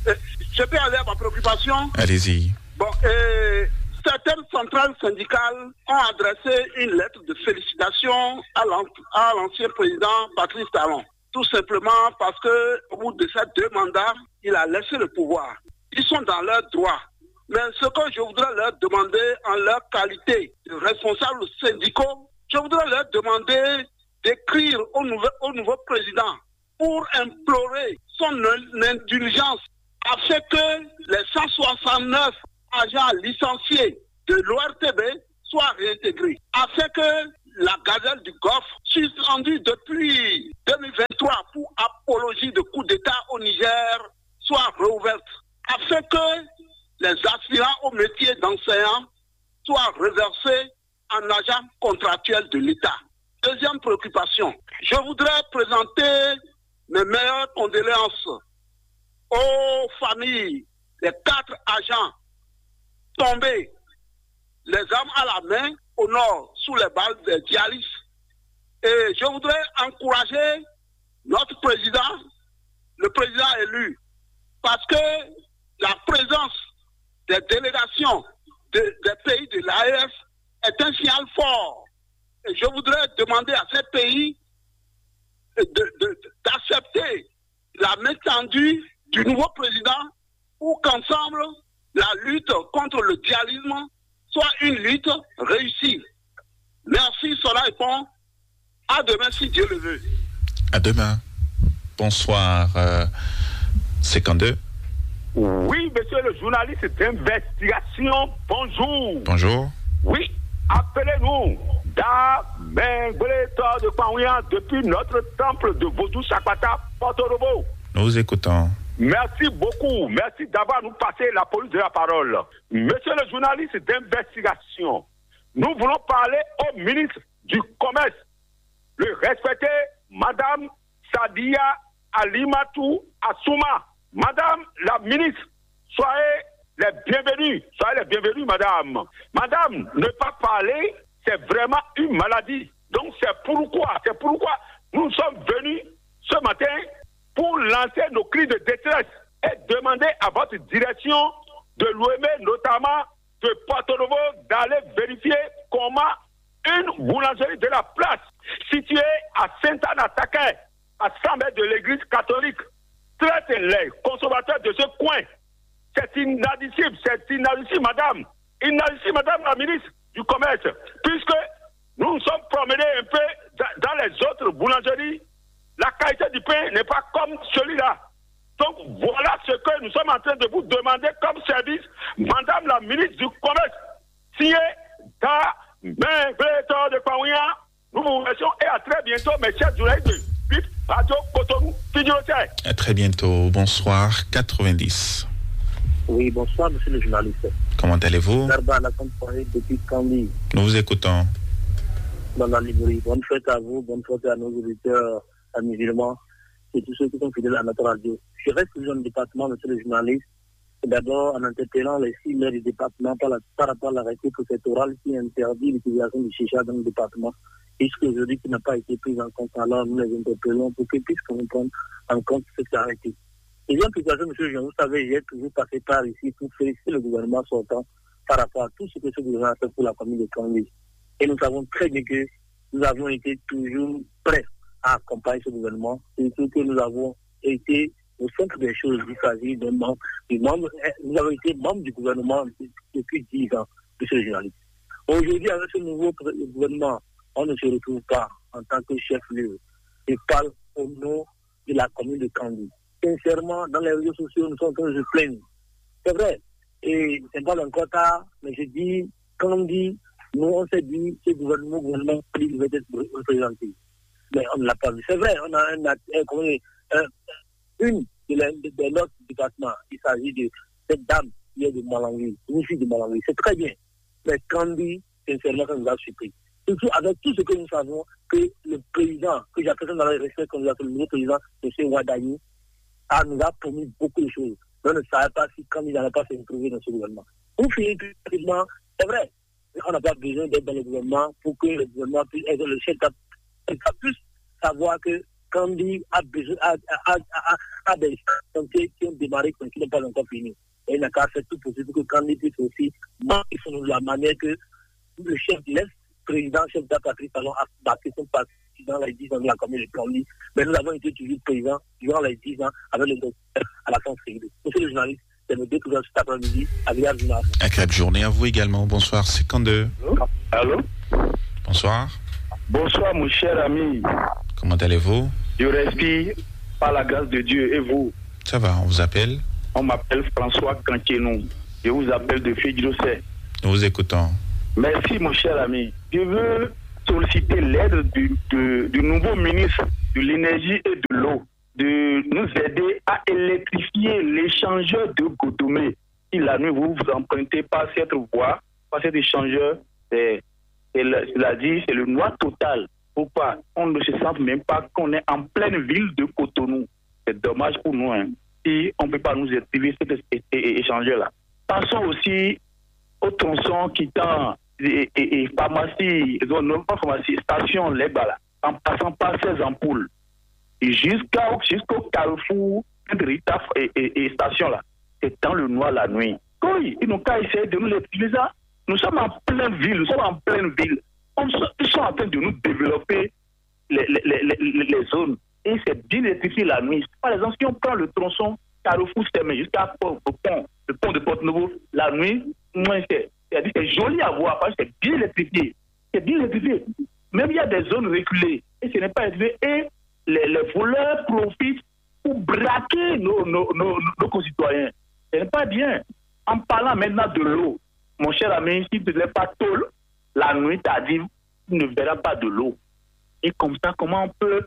Je peux aller à ma préoccupation? Allez-y. Bon, certaines centrales syndicales ont adressé une lettre de félicitations à l'ancien président Patrice Talon. Tout simplement parce qu'au bout de ces 2 mandats, il a laissé le pouvoir. Ils sont dans leurs droits. Mais ce que je voudrais leur demander en leur qualité de responsables syndicaux, je voudrais leur demander d'écrire au nouveau président pour implorer son indulgence afin que les 169 agents licenciés de l'ORTB soient réintégrés, afin que la gazelle du Golfe, suspendue depuis 2023 pour apologie de coup d'État au Niger, soit réouverte, afin que les aspirants au métier d'enseignant soient reversés en agents contractuels de l'État. Deuxième préoccupation, je voudrais présenter mes meilleures condoléances aux familles des 4 agents tombés, les armes à la main, au nord, sous les balles de Dialis. Et je voudrais encourager notre président, le président élu, parce que la présence des délégations des pays de l'AES est un signal fort. Et je voudrais demander à ces pays d'accepter la main tendue du nouveau président pour qu'ensemble, la lutte contre le dialysme soit une lutte réussie. Merci, Sola et Pont. À demain, si Dieu le veut. À demain. Bonsoir, 52. Oui, monsieur le journaliste d'investigation, bonjour. Bonjour. Oui, appelez-nous d'Amengbletor de Kouaouyan depuis notre temple de Vodou Chakwata, Porto-Novo. Nous écoutons. Merci beaucoup. Merci d'avoir nous passé la police de la parole. Monsieur le journaliste d'investigation, nous voulons parler au ministre du Commerce, le respecté Madame Sadia Alimatou Assouma. Madame la ministre, soyez les bienvenus. Soyez les bienvenus, madame. Madame, ne pas parler, c'est vraiment une maladie. Donc c'est pourquoi nous sommes venus ce matin pour lancer nos cris de détresse et demander à votre direction de l'OME, notamment de Porto-Novo, d'aller vérifier comment une boulangerie de la place située à Saint-Anne-à-Taquin, à 100 mètres de l'église catholique, traite les consommateurs de ce coin. C'est inadmissible, madame. Inadmissible, madame la ministre du Commerce, puisque nous nous sommes promenés un peu dans les autres boulangeries. La qualité du pain n'est pas comme celui-là. Donc voilà ce que nous sommes en train de vous demander comme service, Madame la ministre du Commerce, signé dans Béton de Kouania. Nous vous remercions et à très bientôt, mes chers journalistes de BIP Radio Cotonou. À très bientôt. Bonsoir, 90. Oui, bonsoir, monsieur le journaliste. Comment allez-vous? Depuis Candy. Nous vous écoutons. Dans la librairie. Bonne fête à vous, bonne fête à nos auditeurs, à musulmans, et tous ceux qui sont fidèles à notre radio. Je reste toujours dans le département, monsieur le journaliste. D'abord, en interpellant les 6 maires du département par rapport à l'arrêté préfectoral qui interdit l'utilisation du chicha dans le département, jusqu'aujourd'hui qui n'a pas été pris en compte. Alors, nous les interpellons pour qu'ils puissent prendre en compte cet arrêté. Deuxième situation, monsieur Jean, vous savez, j'ai toujours passé par ici pour féliciter le gouvernement sortant par rapport à tout ce que ce gouvernement a fait pour la commune de Kangi. Et nous savons très bien que nous avons été toujours prêts à accompagner ce gouvernement, et surtout que nous avons été au centre des choses. Il s'agit d'un membre, nous avons été membres du gouvernement depuis 10 ans, monsieur le journaliste. Aujourd'hui, avec ce nouveau gouvernement, on ne se retrouve pas en tant que chef-lieu. Je parle au nom de la commune de Kangi. Sincèrement, dans les réseaux sociaux, nous sommes en train de se plaindre. C'est vrai. Et c'est pas encore tard, mais je dis, Kangi, nous on s'est dit, ce gouvernement devait être représenté. Mais on ne l'a pas vu. C'est vrai, on a une de notre département. Il s'agit de cette dame qui est de Malangui, une fille de Malangui. C'est très bien. Mais Kangi, sincèrement, ça nous a surpris. Surtout avec tout ce que nous savons, que le président, que j'appelle dans le respect qu'on nous a fait, le nouveau président, M. Wadayi, nous a promis beaucoup de choses. On ne savait pas si Kangi n'allait pas se retrouver dans ce gouvernement. Pour finir rapidement, c'est vrai, on n'a pas besoin d'être dans le gouvernement pour que le gouvernement puisse être le chef d'État puisse savoir que Kangi a des chantiers qui ont démarré mais qui n'ont pas encore fini. Et il n'a qu'à faire tout possible pour que Kangi puisse aussi marquer de la manière que le chef de l'ex-président, chef d'État Patrice Talon a bâti son parti dans les 10 ans de la commune de Kangi. Mais nous avons été toujours présents durant les 10 ans avec le docteur à la fin de Monsieur le journaliste, c'est le découvert cet après-midi. Agréable journée. Agréable journée à vous également. Bonsoir, 52. Allô? Bonsoir. Bonsoir, mon cher ami. Comment allez-vous? Je respire par la grâce de Dieu. Et vous? Ça va, on vous appelle? On m'appelle François Kankénou. Je vous appelle de Fédilocé. Nous vous écoutons. Merci, mon cher ami. Je veux solliciter l'aide du nouveau ministre de l'énergie et de l'eau de nous aider à électrifier l'échangeur de Gotomé. Si la nuit vous vous empruntez par cette voie, par cet échangeur, c'est le noir total. Pourquoi? On ne se sent même pas qu'on est en pleine ville de Cotonou. C'est dommage pour nous, hein, si on ne peut pas nous activer cet échangeur-là. Passons aussi au tronçon quittant et pharmacie, non pas pharmacie, station Lebala, en passant par ces ampoules. Et jusqu'au carrefour de Rita et station là, c'est dans le noir la nuit. Oui, ils n'ont qu'à essayer de nous l'utiliser. Nous sommes en pleine ville, Ils sont en train de nous développer les zones. Et c'est bien électrifié la nuit. Par exemple, si on prend le tronçon carrefour Stemé jusqu'à le pont de Porte-Nouveau, la nuit, c'est joli à voir parce que c'est bien électrifié. C'est bien électrifié. Même il y a des zones reculées et ce n'est pas électrifié. Et les voleurs profitent pour braquer nos concitoyens. Ce n'est pas bien. En parlant maintenant de l'eau, mon cher ami, si tu ne l'es pas tôt, la nuit tardive, tu ne verras pas de l'eau. Et comme ça, comment on peut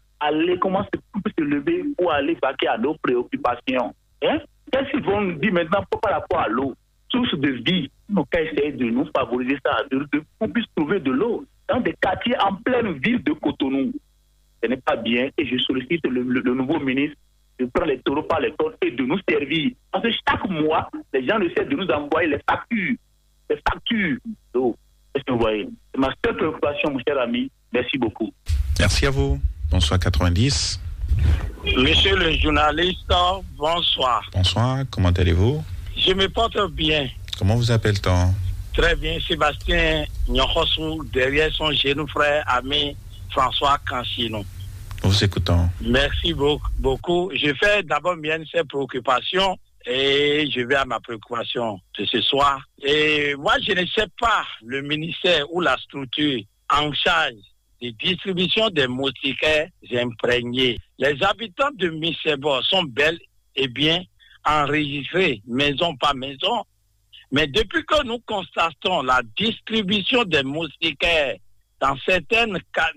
se lever pour aller vaquer à nos préoccupations? Hein? Qu'est-ce qu'ils vont nous dire maintenant par rapport à l'eau? Source de vie, on va essayer de nous favoriser ça, qu'on puisse trouver de l'eau dans des quartiers en pleine ville de Cotonou. Ce n'est pas bien et je sollicite le nouveau ministre de prendre les taureaux par les cornes et de nous servir. Parce que chaque mois, les gens essaient de nous envoyer les factures d'eau. Est-ce que vous voyez? C'est ma seule préoccupation, mon cher ami. Merci beaucoup. Merci à vous. Bonsoir 90. Monsieur le journaliste, bonsoir. Bonsoir, comment allez-vous? Je me porte bien. Comment vous appelle-t-on? Très bien, Sébastien Nyokosou, derrière son genou frère ami François Kansino. Nous vous écoutons. Merci beaucoup. Je fais d'abord mienne ces préoccupations et je vais à ma préoccupation de ce soir. Et moi, je ne sais pas le ministère ou la structure en charge de distribution des moustiquaires imprégnés. Les habitants de Missebo sont bel eh bien, enregistrer maison par maison. Mais depuis que nous constatons la distribution des moustiquaires dans certains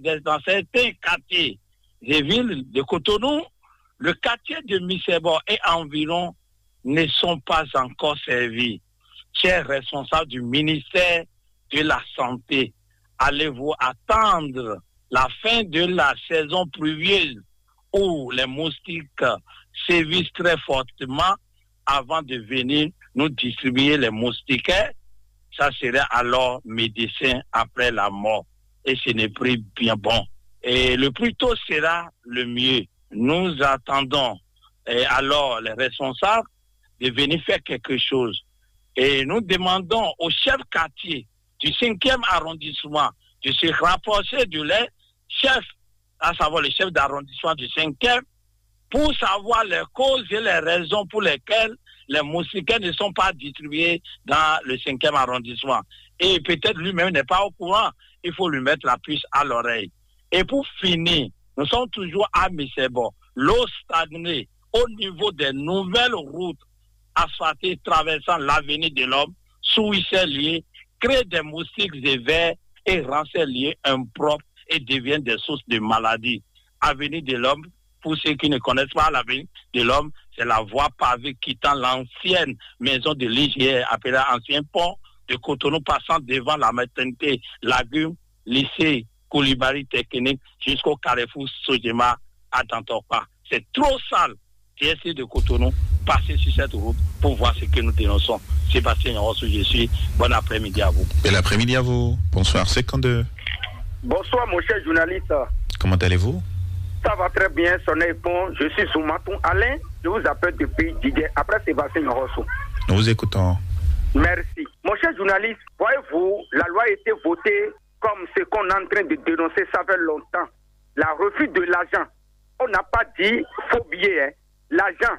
quartiers des villes de Cotonou, le quartier de Missebo et environ ne sont pas encore servis. Chers responsables du ministère de la Santé, allez-vous attendre la fin de la saison pluvieuse où les moustiques sévissent très fortement avant de venir nous distribuer les moustiquaires? Ça serait alors médecin après la mort. Et ce n'est plus bien bon. Et le plus tôt sera le mieux. Nous attendons alors les responsables de venir faire quelque chose. Et nous demandons au chef quartier du 5e arrondissement de se rapprocher de les chefs, à savoir le chef d'arrondissement du 5e, pour savoir les causes et les raisons pour lesquelles les moustiquaires ne sont pas distribués dans le 5e arrondissement. Et peut-être lui-même n'est pas au courant. Il faut lui mettre la puce à l'oreille. Et pour finir, nous sommes toujours à Missebo. L'eau stagnée au niveau des nouvelles routes asphaltées traversant l'avenue de l'Homme, sous ces lieux, crée des moustiques et vers et rend ces lieux impropres et deviennent des sources de maladies. Avenue de l'Homme, pour ceux qui ne connaissent pas l'avenue de l'Homme, c'est la voie pavée quittant l'ancienne maison de l'IGR, appelée Ancien Pont de Cotonou, passant devant la maternité Lagume, lycée Koulibaly Technique, jusqu'au carrefour Sojema à Dantorpa. C'est trop sale. TSC de Cotonou, passer sur cette route pour voir ce que nous dénonçons. Sébastien Rossou, je suis. Bon après-midi à vous. Bel après-midi à vous. Bonsoir, 52. Bonsoir, mon cher journaliste. Comment allez-vous? Ça va très bien, Sonné Pont. Je suis Soumaton Alain. Je vous appelle depuis Didier, après Sébastien Rossou. Nous vous écoutons. Merci. Mon cher journaliste, voyez-vous, la loi a été votée comme ce qu'on est en train de dénoncer, ça fait longtemps. La refus de l'argent. On n'a pas dit faux billet, hein. L'argent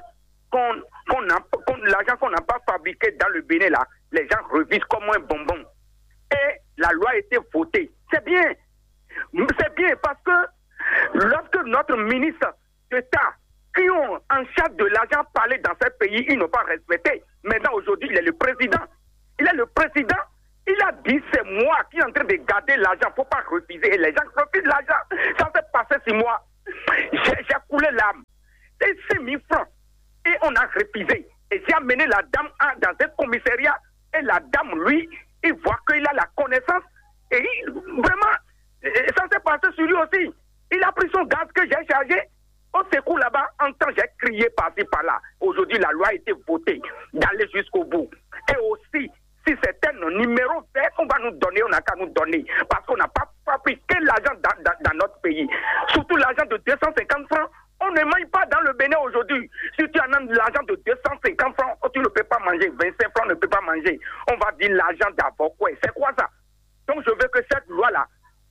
l'argent qu'on n'a pas fabriqué dans le Bénin, là, les gens revisent comme un bonbon. Et la loi a été votée. C'est bien. C'est bien parce que lorsque notre ministre d'État, qui ont en charge de l'argent parlé dans ce pays, ils n'ont pas respecté. Maintenant, aujourd'hui, il est le président. Il est le président. Il a dit, c'est moi qui est en train de garder l'argent. Il ne faut pas refuser. Et les gens refusent l'argent. Ça s'est passé 6 mois. J'ai coulé l'âme. C'est 6 000 francs. Et on a refusé. Et j'ai amené la dame dans un commissariat. Et la dame, lui, il voit qu'il a la connaissance. Et vraiment, ça s'est passé sur lui aussi. Il a pris son gaz que j'ai chargé. Au secours là-bas, en temps, j'ai crié par-ci, par-là. Aujourd'hui, la loi a été votée d'aller jusqu'au bout. Et aussi, si c'est un numéro vert qu'on va nous donner, on n'a qu'à nous donner. Parce qu'on n'a pas fabriqué l'argent dans notre pays. Surtout l'argent de 250 francs. On ne mange pas dans le Bénin aujourd'hui. Si tu as l'argent de 250 francs, tu ne peux pas manger. 25 francs, ne peut pas manger. On va dire l'argent d'abord. C'est quoi ça? Donc je veux que cette loi-là,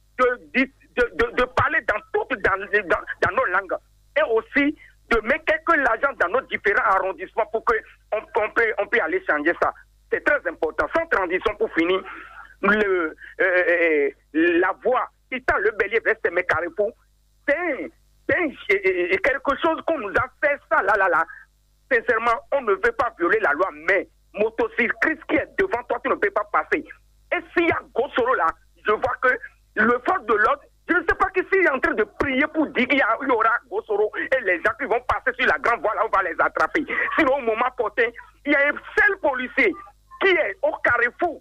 de parler dans nos langues. Et aussi de mettre quelque l'argent dans nos différents arrondissements pour qu'on peut aller changer ça. C'est très important. Sans transition pour finir, la voie quittant le Bélier vers mes carrefours, c'est quelque chose qu'on nous a fait ça, là. Sincèrement, on ne veut pas violer la loi, mais motocycliste qui est devant toi, tu ne peux pas passer. Et s'il y a Gossoro là, je vois que le force de l'ordre, je ne sais pas qui est en train de prier pour dire qu'il y aura Gossoro et les gens qui vont passer sur la grande voie là, on va les attraper. Sinon, au moment porté, il y a un seul policier qui est au carrefour,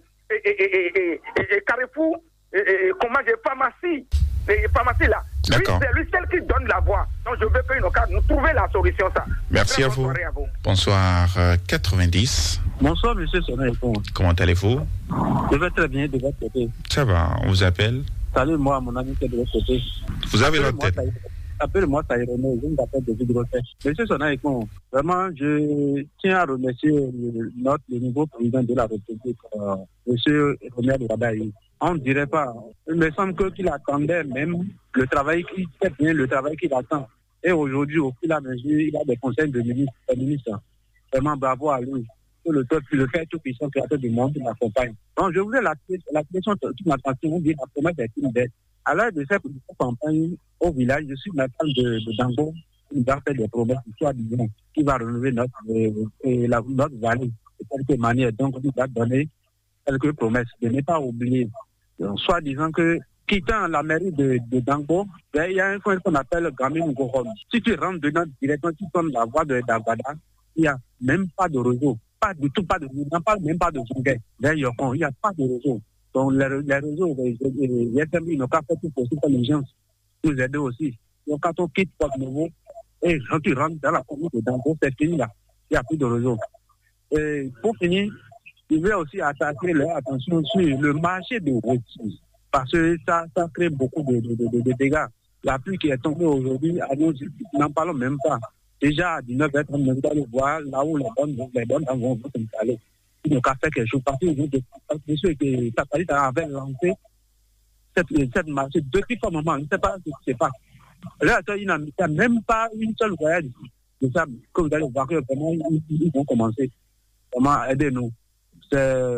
pharmacie là. D'accord. C'est lui seul qui donne la voix. Donc je veux que nous trouver la solution ça. Merci à vous. Bonsoir 90. Bonsoir monsieur Sonné. Comment allez-vous? Je vais très bien de votre côté. Ça va, on vous appelle? Salut moi, mon ami qui est de l'autre côté. Vous avez l'antenne. Appelle-moi Taïroné, je m'appelle David Grosset. Monsieur Sonné, vraiment je tiens à remercier le nouveau président de la République, monsieur Romuald Wadaï. On ne dirait pas. Il me semble qu'il attendait même le travail qu'il attend. Et aujourd'hui, au fil et à mesure, il a des conseils de ministre. Vraiment bravo à lui. Le fait tout puissant créateur du monde, il l'accompagne. Donc je voulais la question toute ma attention, on dit la promesse est une dette. À l'heure de cette campagne au village, je suis natal de Dango, nous a fait des promesses, soi-disant, qui va renouveler notre vallée de quelque manière. Donc, on nous a donné quelques promesses. De ne pas oublier, soi-disant que, quittant la mairie de Dangbo, il y a un coin qu'on appelle Gamine Gorom. Si tu rentres dedans directement, tu prends la voie de Dagada, il n'y a même pas de réseau. Pas du tout, on n'en parle même pas de Zungay. D'ailleurs, il n'y a pas de réseau. Donc, les réseaux, ils n'ont pas fait tout possible pour les gens nous aider aussi. Donc, quand on quitte Port Nouveau, et quand tu rentres dans la commune de Dangbo, c'est fini là. Il n'y a plus de réseau. Et pour finir, je vais aussi attirer leur attention sur le marché de ressources. Parce que ça crée beaucoup de dégâts. La pluie qui est tombée aujourd'hui, nous n'en parlons même pas. Déjà, à 19h30, nous allons voir là où les bonnes vont s'installer. Il n'y a qu'à faire quelque chose. Parce que je sais que Tapali avait lancé cette marché depuis ce moment. Je ne sais pas ce qui se passe. Là, il n'y a même pas une seule voyage de ça que vous allez voir que vraiment ils vont commencer. Comment aider-nous. C'est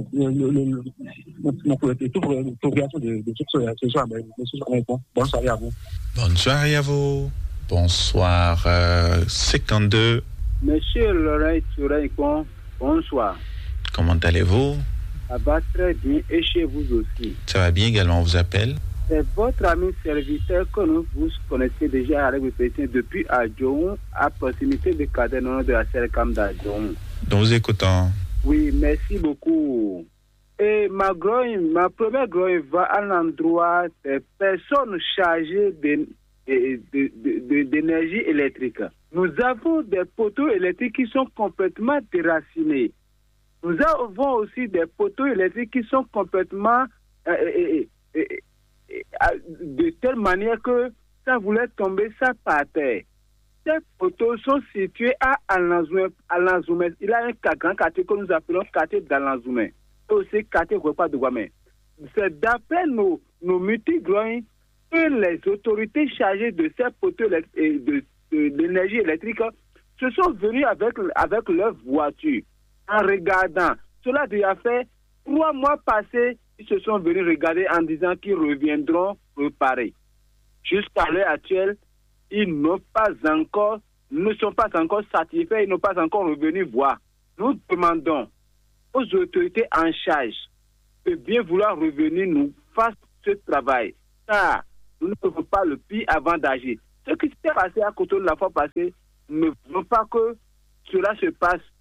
toute progression de ce soir. Bonsoir à vous. Bonsoir à vous. Bonsoir 52. Monsieur Laurent Touraïkon, bonsoir. Comment allez-vous? Ça va très bien et chez vous aussi. Ça va bien également, on vous appelle. C'est votre ami serviteur que nous vous connaissez déjà avec le président depuis Adjoun, à proximité de Cadenon de la Sercam d'Adjoun. Donc vous écoutons. Oui, merci beaucoup. Et ma première grogne va à l'endroit des personnes chargées d'énergie électrique. Nous avons des poteaux électriques qui sont complètement déracinés. Nous avons aussi des poteaux électriques qui sont complètement de telle manière que ça voulait tomber ça par terre. Ces poteaux sont situés à Alanzoumé. Il y a un grand quartier que nous appelons quartier d'Alanzoumé. Et aussi quartier Repas de Guamé. C'est d'après nos multigrognes que les autorités chargées de ces poteaux d'énergie électrique se sont venus avec leur voiture. En regardant, cela a déjà fait 3 mois passés, ils se sont venus regarder en disant qu'ils reviendront réparer. Jusqu'à l'heure actuelle, ils ne sont pas encore satisfaits, ils n'ont pas encore revenu voir. Nous demandons aux autorités en charge de bien vouloir revenir nous faire ce travail. Car nous ne faisons pas le pire avant d'agir. Ce qui s'est passé à côté de la fois passée, ne voulons pas que cela se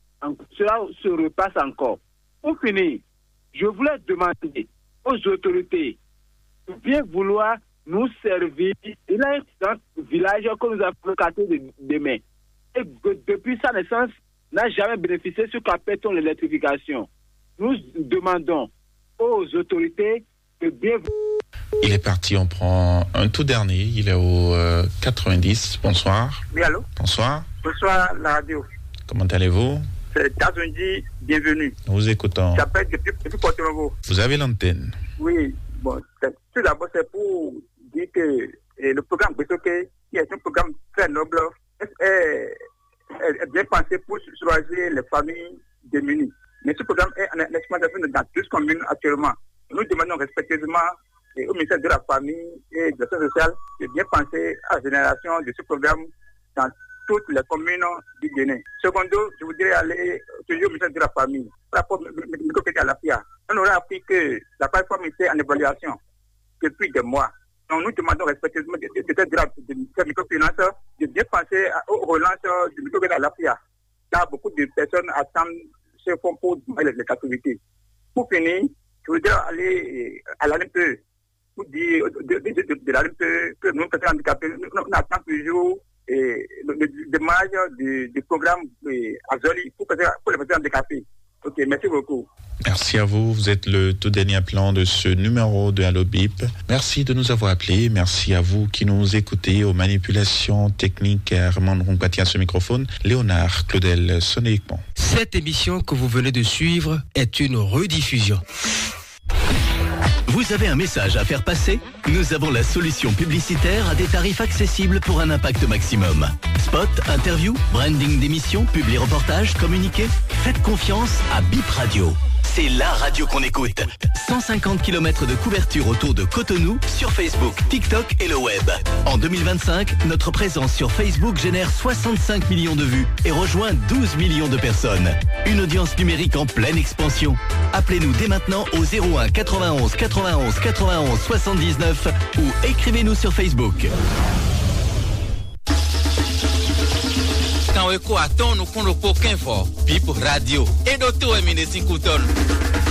repasse encore. Pour finir, je voulais demander aux autorités de bien vouloir nous servir. Il y a un village que nous avons quartier de demain. Et depuis sa naissance, n'a jamais bénéficié ce qu'appelle-t-on l'électrification. Nous demandons aux autorités de bien vouloir. Il est parti, on prend un tout dernier. Il est au 90. Bonsoir. Oui, allô? Bonsoir. Bonsoir, la radio. Comment allez-vous? C'est Tazundi, bienvenue. Nous vous écoutons. J'appelle depuis Porto Novo. Vous avez l'antenne. Oui, bon, tout d'abord, c'est pour dire que le programme Bessoké, qui est un programme très noble, est bien pensé pour choisir les familles démunies. Mais ce programme est en exploitation dans 12 communes actuellement. Nous demandons respectivement au ministère de la Famille et de l'Action sociale de bien penser à la génération de ce programme dans toutes les communes du Bénin. Secondo, je voudrais aller toujours au ministère de la Famille. Par rapport à la FIA, on aura appris que la plateforme était en évaluation depuis des mois. Donc nous demandons respectivement de cette microfinance de bien penser aux relances du microcrédit à la FIA. Là, beaucoup de personnes attendent ce fonds pour les activités. Pour finir, je voudrais aller à l'ANP pour dire de l'ANP que nous, personnes handicapées, nous attendons toujours le démarrage du programme Azoli pour les personnes handicapées. Ok, merci beaucoup. Merci à vous. Vous êtes le tout dernier appelant de ce numéro de Allo Bip. Merci de nous avoir appelés. Merci à vous qui nous écoutez aux manipulations techniques. Armand Rompati à ce microphone. Léonard Claudel Sonéquement. Cette émission que vous venez de suivre est une rediffusion. Vous avez un message à faire passer? Nous avons la solution publicitaire à des tarifs accessibles pour un impact maximum. Spot, interview, branding d'émission, publi-reportage, communiqué. Faites confiance à Bip Radio. c'est la radio qu'on écoute. 150 km de couverture autour de Cotonou sur Facebook, TikTok et le web. En 2025, notre présence sur Facebook génère 65 millions de vues et rejoint 12 millions de personnes. Une audience numérique en pleine expansion. Appelez-nous dès maintenant au 01 91 91 91 79 ou écrivez-nous sur Facebook. Quand on est nous pour radio et d'autres